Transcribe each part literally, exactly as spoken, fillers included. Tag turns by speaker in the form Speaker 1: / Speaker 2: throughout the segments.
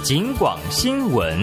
Speaker 1: 警广新闻。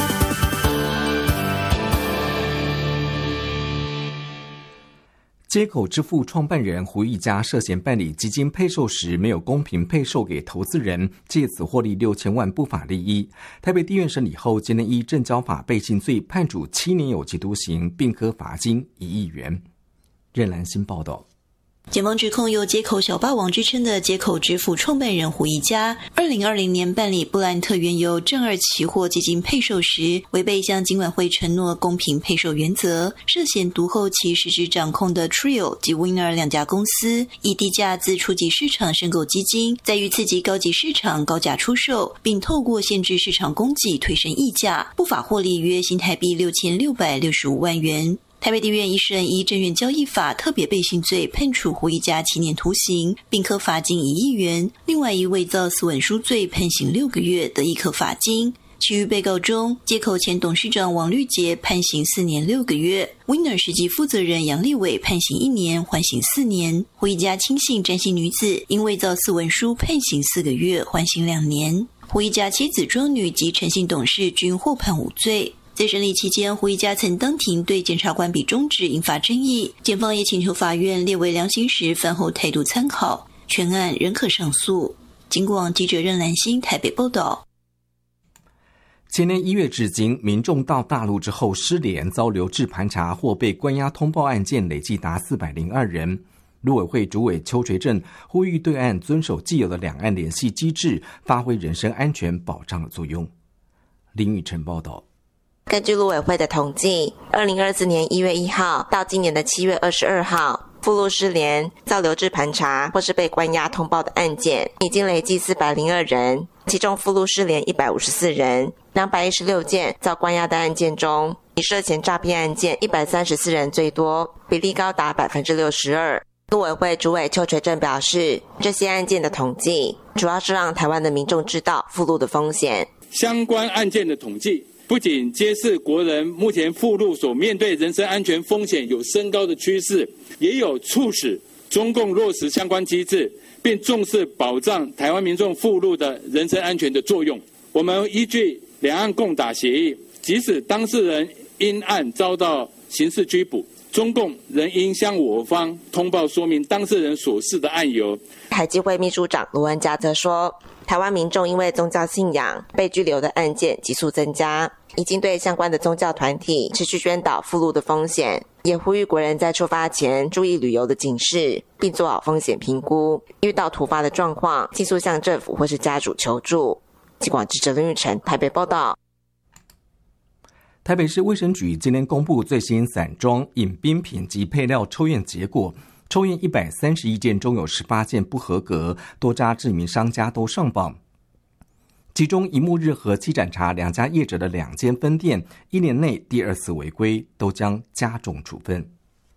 Speaker 1: 街口支付创办人胡一家涉嫌办理基金配售时没有公平配售给投资人，借此获利六千万不法利益。台北地院审理后，今天依证交法背信罪判处七年有期徒刑，并科罚金一亿元。任兰新报道。
Speaker 2: 检方指控有街口小霸王之称的街口支付创办人胡一家，二零二零年办理布兰特原油正二期货基金配售时，违背向金管会承诺公平配售原则，涉嫌独后其实质掌控的 Trio 及 Winner 两家公司，以低价自初级市场申购基金，再于次级高级市场高价出售，并透过限制市场供给推升溢价，不法获利约新台币六千六百六十五万元。台北地院一审依证券交易法特别背信罪判处胡一家七年徒刑，并科罚金一亿元。另外一伪造私文书罪判刑六个月，得一科罚金。其余被告中，街口前董事长王绿杰判刑四年六个月 ，Winner 实际负责人杨立伟判刑一年，缓刑四年。胡一家亲信詹姓女子因伪造私文书判刑四个月，缓刑两年。胡一家妻子庄女及陈姓董事均获判无罪。在审理期间，胡一家曾当庭对检察官笔中指引发争议，检方也请求法院列为量刑时饭后态度参考，全案仍可上诉。警广记者任兰心台北报道。
Speaker 1: 前年一月至今，民众到大陆之后失联、遭留置盘查或被关押通报案件累计达四百零二人。陆委会主委邱垂正呼吁对岸遵守既有的两岸联系机制，发挥人身安全保障的作用。林宇晨报道。
Speaker 3: 根据陆委会的统计，二零二四年一月一号到今年的七月二十二号，赴陆失联、遭留置盘查或是被关押通报的案件已经累计四百零二人，其中赴陆失联一百五十四人，两百一十六件遭关押的案件中，以涉嫌诈骗案件一百三十四人最多，比例高达百分之六十二。陆委会主委邱垂正表示，这些案件的统计主要是让台湾的民众知道赴陆的风险。
Speaker 4: 相关案件的统计不仅揭示国人目前赴陆所面对人身安全风险有升高的趋势，也有促使中共落实相关机制，并重视保障台湾民众赴陆的人身安全的作用。我们依据两岸共打协议，即使当事人因案遭到刑事拘捕，中共仍应向我方通报说明当事人所示的案由。
Speaker 3: 海基会秘书长卢文嘉则说，台湾民众因为宗教信仰被拘留的案件急速增加，已经对相关的宗教团体持续宣导赴陆的风险，也呼吁国人在出发前注意旅游的警示，并做好风险评估，遇到突发的状况尽速向政府或是家属求助。警广记者林玉成台北报道。
Speaker 1: 台北市卫生局今天公布最新散装饮冰品及配料抽验结果，抽验一百三十一件中有十八件不合格，多家知名商家都上榜。其中一沐日和七盏茶两家业者的两间分店，一年内第二次违规，都将加重处分。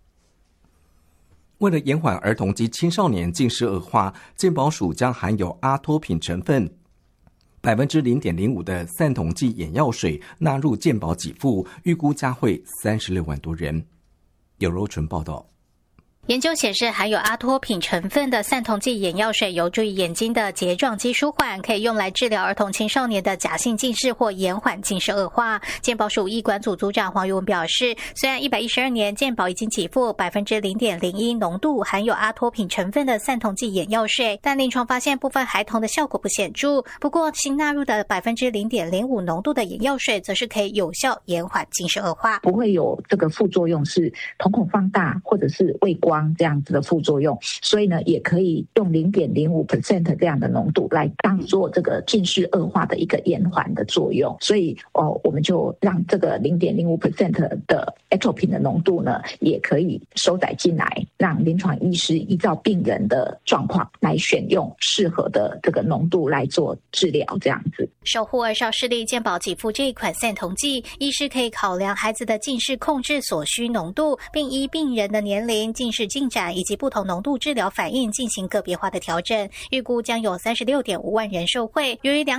Speaker 1: 为了延缓儿童及青少年近视恶化，健保署将含有阿托品成分百分之零点零五的散瞳剂眼药水纳入健保给付，预估加惠三十六万多人。有柔纯报道。
Speaker 5: 研究显示，含有阿托品成分的散瞳剂眼药水有助于眼睛的睫状肌舒缓，可以用来治疗儿童青少年的假性近视或延缓近视恶化。健保署医管组组长黄玉文表示，虽然一百一十二年健保已经给付百分之零点零一浓度含有阿托品成分的散瞳剂眼药水，但临床发现部分孩童的效果不显著。不过新纳入的百分之零点零五浓度的眼药水，则是可以有效延缓近视恶化，
Speaker 6: 不会有这个副作用是瞳孔放大或者是畏光这样子的副作用，所以呢，也可以用 零点零五 percent 这样的浓度来当做这个近视恶化的一个延缓的作用。所以哦，我们就让这个 零点零五 percent 的 atropine 的浓度呢，也可以收载进来，让临床医师依照病人的状况来选用适合的这个浓度来做治疗，这样子。
Speaker 5: 守护儿少视力健保给付这一款散瞳剂，医师可以考量孩子的近视控制所需浓度，并依病人的年龄、近视进展以及不同浓度治疗反应进行个别化的调整，预估将有 三十六点五万人受惠。由于两